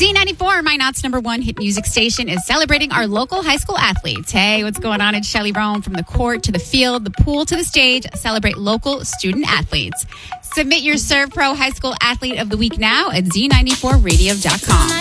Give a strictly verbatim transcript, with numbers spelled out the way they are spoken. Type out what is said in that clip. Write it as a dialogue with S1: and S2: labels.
S1: Z ninety-four, Minot's number one hit music station, is celebrating our local high school athletes. Hey, what's going on in Shelley Rome? From the court to the field, the pool to the stage, celebrate local student athletes. Submit your Serve Pro High School Athlete of the Week now at Z ninety-four radio dot com.